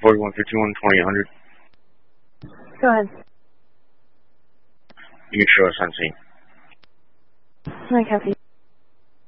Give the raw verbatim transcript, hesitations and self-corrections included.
forty-one fifty-one, twenty-eight hundred. Go ahead. You can show us on scene. I copy.